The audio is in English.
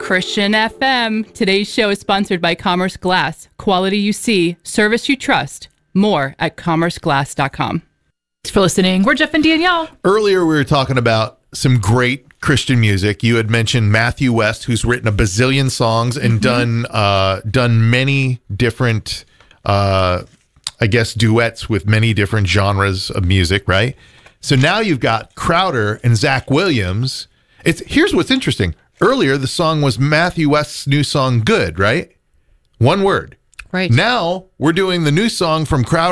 Christian FM. Today's show is sponsored by Commerce Glass. Quality you see, service you trust. More at commerceglass.com. Thanks for listening. We're Jeff and Danielle. Earlier, we were talking about some great Christian music. You had mentioned Matthew West, who's written a bazillion songs and done many different, duets with many different genres of music, right? So now you've got Crowder and Zach Williams. Here's what's interesting. Earlier, the song was Matthew West's new song, Good, right? One word. Right. Now, we're doing the new song from Crowder